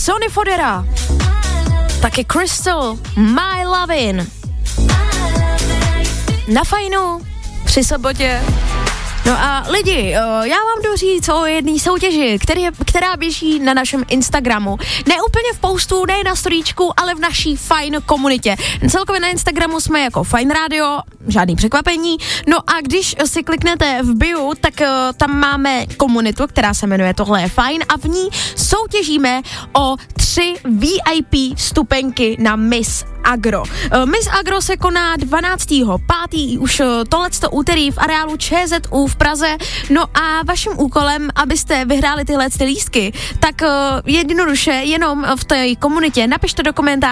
Sonny Fodera, taky Crystal, My Lovin'. Na Fajnu, při sobotě. No a lidi, já vám jdu říct o jedné soutěži, která běží na našem Instagramu. Ne úplně v postu, ne na storíčku, ale v naší Fajn komunitě. Celkově na Instagramu jsme jako Fajn Radio, žádný překvapení. No a když si kliknete v bio, tak tam máme komunitu, která se jmenuje Tohle je Fajn a v ní soutěžíme o 3 VIP vstupenky na Miss Agro. Miss Agro se koná 12.5. už tohleto úterý v areálu ČZU v Praze. No a vaším úkolem, abyste vyhráli tyhle lístky, tak jednoduše jenom v té komunitě napište do komentářů